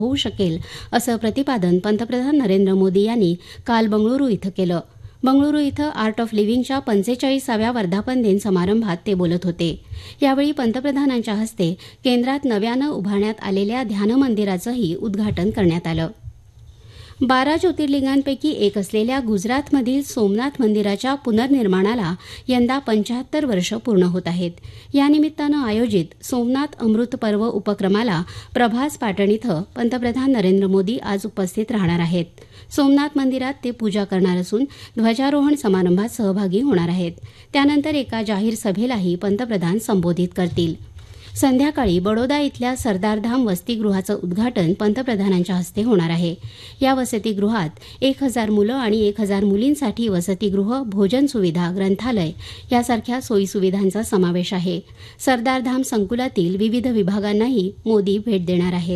होऊ शकेल असं प्रतिपादन पंतप्रधान नरेंद्र मोदी यांनी काल बंगळुरू इथं केलं. बंगळुरू इथं आर्ट ऑफ लिव्हिंगच्या 45व्या वर्धापन दिन समारंभात ते बोलत होते. यावेळी पंतप्रधानांच्या हस्ते केंद्रात नव्यानं उभारण्यात आलेल्या ध्यानमंदिराचंही उद्घाटन करण्यात आलं. 12 ज्योतिर्लिंगांपैकी एक असलेल्या गुजरातमधील सोमनाथ मंदिराच्या पुनर्निर्माणाला यंदा 75 वर्ष पूर्ण होत आहेत. या निमित्तानं आयोजित सोमनाथ अमृत पर्व उपक्रमाला प्रभास पाटण इथं पंतप्रधान नरेंद्र मोदी आज उपस्थित राहणार आहेत. सोमनाथ मंदिरात ते पूजा करणार असून ध्वजारोहण समारंभात सहभागी होणार आहेत. त्यानंतर एका जाहीर सभेलाही पंतप्रधान संबोधित करतील. संध्याकाळी बडोदा इथल्या सरदारधाम वसतिगृहाचं उद्घाटन पंतप्रधानांच्या हस्ते होणार आहे. या वसतिगृहात 1000 मुलं आणि 1000 मुलींसाठी वसतिगृह, भोजन सुविधा, ग्रंथालय यासारख्या सोयीसुविधांचा समावेश आहे. सरदारधाम संकुलातील विविध विभागांनाही मोदी भेट देणार आहेत.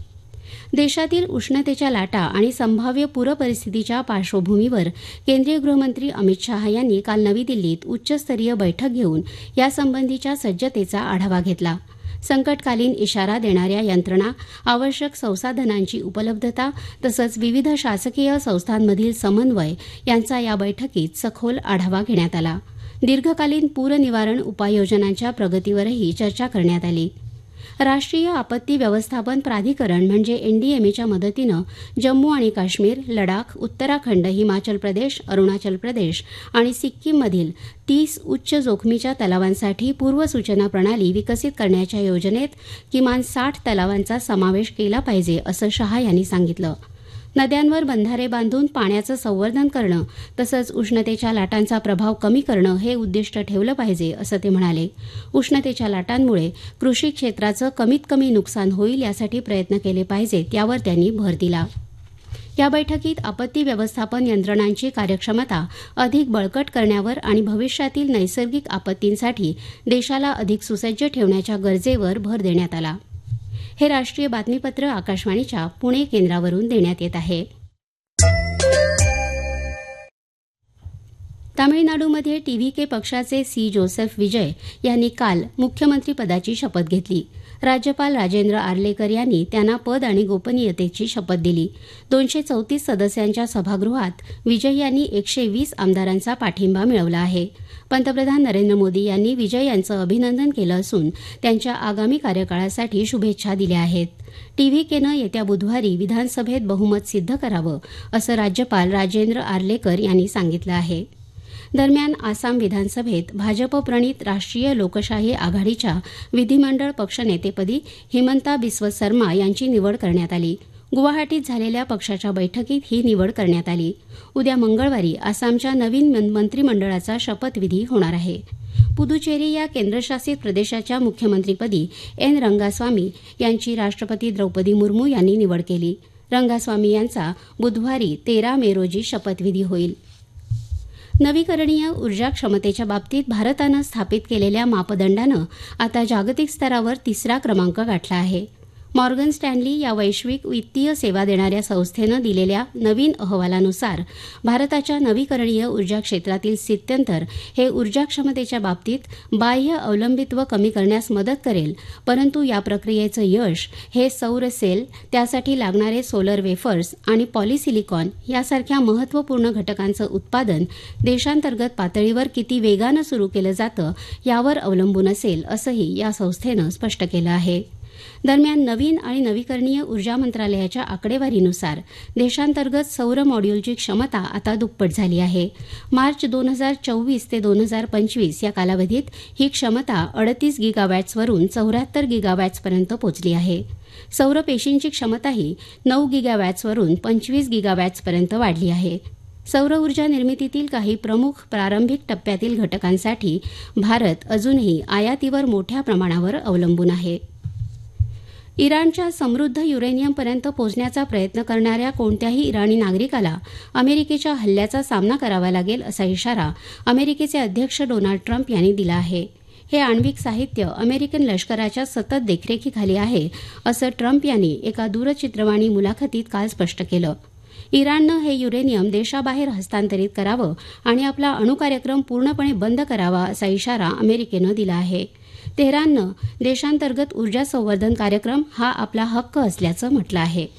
देशातील उष्णतेच्या लाटा आणि संभाव्य पूरपरिस्थितीच्या पार्श्वभूमीवर केंद्रीय गृहमंत्री अमित शाह यांनी काल नवी दिल्लीत उच्चस्तरीय बैठक घेऊन यासंबंधीच्या सज्जतेचा आढावा घेतला. संकटकालीन इशारा देणाऱ्या यंत्रणा, आवश्यक संसाधनांची उपलब्धता तसंच विविध शासकीय संस्थांमधील समन्वय यांचा या बैठकीत सखोल आढावा घेण्यात आला. दीर्घकालीन पूरनिवारण उपाययोजनांच्या प्रगतीवरही चर्चा करण्यात आली. राष्ट्रीय आपत्ती व्यवस्थापन प्राधिकरण म्हणजे एनडीएमएच्या मदतीनं जम्मू आणि काश्मीर, लडाख, उत्तराखंड, हिमाचल प्रदेश, अरुणाचल प्रदेश आणि सिक्कीममधील 30 उच्च जोखमीच्या तलावांसाठी पूर्वसूचना प्रणाली विकसित करण्याच्या योजनेत किमान 60 तलावांचा समावेश केला पाहिजे असं शाह यांनी सांगितलं. नद्यांवर बंधारे बांधून पाण्याचं संवर्धन करणं तसंच उष्णतेच्या लाटांचा प्रभाव कमी करणं हे उद्दिष्ट ठेवलं पाहिजे असं ते म्हणाले. उष्णतेच्या लाटांमुळे कृषी क्षेत्राचं कमीत कमी नुकसान होईल यासाठी प्रयत्न केले पाहिजेत यावर त्यांनी भर दिला. या बैठकीत आपत्ती व्यवस्थापन यंत्रणांची कार्यक्षमता अधिक बळकट करण्यावर आणि भविष्यातील नैसर्गिक आपत्तींसाठी देशाला अधिक सुसज्ज ठेवण्याच्या गरजेवर भर देण्यात आला. हे राष्ट्रीय बातमीपत्र आकाशवाणीच्या पुणे केंद्रावरून देण्यात येत आहे. तामिळनाडूमध्ये टीव्हीके पक्षाचे सी जोसेफ विजय यांनी काल मुख्यमंत्रीपदाची शपथ घेतली. राज्यपाल राजेंद्र आर्लेकर यांनी त्यांना पद आणि गोपनीयतेची शपथ दिली. 234 सदस्यांच्या सभागृहात विजय यांनी 120 आमदारांचा पाठिंबा मिळवला आहे. पंतप्रधान नरेंद्र मोदी यांनी विजय यांचं अभिनंदन केलं असून त्यांच्या आगामी कार्यकाळासाठी शुभेच्छा दिल्या आहेत. टीव्हीकेनं येत्या बुधवारी विधानसभेत बहुमत सिद्ध करावं असं राज्यपाल राजेंद्र आर्लेकर यांनी सांगितलं आहे. दरम्यान आसाम विधानसभेत भाजप-प्रणित राष्ट्रीय लोकशाही आघाडीच्या विधिमंडळ पक्षनेतेपदी हिमंता बिस्व सर्मा यांची निवड करण्यात आली. गुवाहाटीत झालेल्या पक्षाच्या बैठकीत ही निवड करण्यात आली. उद्या मंगळवारी आसामच्या नवीन मंत्रिमंडळाचा शपथविधी होणार आहे. पुदुचेरी या केंद्रशासित प्रदेशाच्या मुख्यमंत्रीपदी एन रंगास्वामी यांची राष्ट्रपती द्रौपदी मुर्मू यांनी निवड केली. रंगास्वामी यांचा बुधवारी 13 मे रोजी शपथविधी होईल. नवीकरणीय ऊर्जा क्षमतेच्या बाबतीत भारतानं स्थापित केलेल्या मापदंडानं आता जागतिक स्तरावर 3रा क्रमांक गाठला आहे. मॉर्गन स्टॅनली या वैश्विक वित्तीय सेवा देणाऱ्या संस्थेनं दिलेल्या नवीन अहवालानुसार भारताच्या नवीकरणीय ऊर्जा क्षेत्रातील स्थित्यंतर हे ऊर्जा क्षमतेच्या बाबतीत बाह्य अवलंबित्व कमी करण्यास मदत करेल, परंतु या प्रक्रियेचं यश हे सौर सेल, त्यासाठी लागणारे सोलर वेफर्स आणि पॉलिसिलिकॉन यासारख्या महत्त्वपूर्ण घटकांचं उत्पादन देशांतर्गत पातळीवर किती वेगानं सुरू केलं जातं यावर अवलंबून असेल असंही या संस्थेनं स्पष्ट केलं आहे. दरम्यान नवीन आणि नवीकरणीय ऊर्जा मंत्रालयाच्या आकडेवारीनुसार देशांतर्गत सौर मॉड्यूलची क्षमता आता दुप्पट झाली आहे. मार्च 2024 ते 2025 या कालावधीत ही क्षमता 38 गिगावॅट्सवरून 74 गिगावॅट्सपर्यंत पोहोचली आहे. सौर पेशींची क्षमताही 9 गिगावॅट्सवरून 25 गिगावॅट्सपर्यंत वाढली आहे. सौर ऊर्जा निर्मितीतील काही प्रमुख प्रारंभिक टप्प्यातील घटकांसाठी भारत अजूनही आयातीवर मोठ्या प्रमाणावर अवलंबून आहे. इराणच्या समृद्ध युरेनियमपर्यंत पोहोचण्याचा प्रयत्न करणाऱ्या कोणत्याही इराणी नागरिकाला अमेरिकेच्या हल्ल्याचा सामना करावा लागेल असा इशारा अमेरिकेचे अध्यक्ष डोनाल्ड ट्रम्प यांनी दिला आहे. हे आण्विक साहित्य अमेरिकन लष्कराच्या सतत देखरेखीखाली आहे असं ट्रम्प यांनी एका दूरचित्रवाणी मुलाखतीत काल स्पष्ट केलं. इराणनं हे युरेनियम देशाबाहेर हस्तांतरित करावं आणि आपला अणुकार्यक्रम पूर्णपणे बंद करावा असा इशारा अमेरिकेनं दिला आहे. तेहराननं देशांतर्गत ऊर्जा संवर्धन कार्यक्रम हा आपला हक्क असल्याचं म्हटलं आहे.